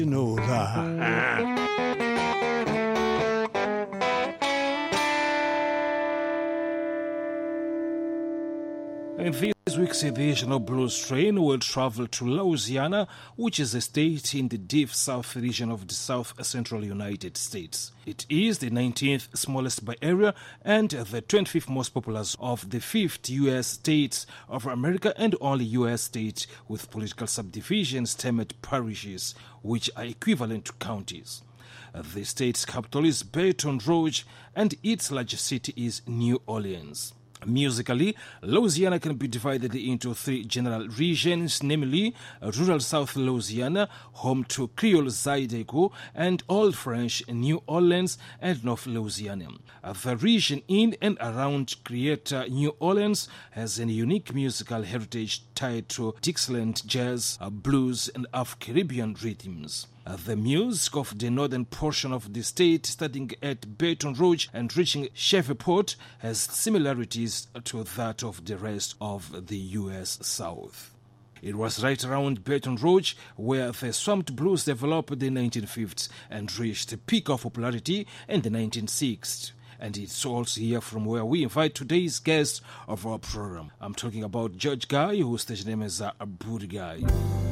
You know that. In this week's edition of Blues Train, we'll travel to Louisiana, which is a state in the deep south region of the south-central United States. It is the 19th smallest by area and the 25th most populous of the 5th U.S. states of America and only U.S. state with political subdivisions termed parishes, which are equivalent to counties. The state's capital is Baton Rouge and its largest city is New Orleans. Musically, Louisiana can be divided into three general regions, namely rural South Louisiana, home to Creole Zydeco, and Old French New Orleans and North Louisiana. The region in and around Greater New Orleans has a unique musical heritage tied to Dixieland jazz, blues, and Afro-Caribbean rhythms. The music of the northern portion of the state, starting at Baton Rouge and reaching Shreveport, has similarities to that of the rest of the U.S. South. It was right around Baton Rouge where the swamped blues developed in the 1950s and reached a peak of popularity in the 1960s. And it's also here from where we invite today's guest of our program. I'm talking about George Guy, whose stage name is Buddy Guy.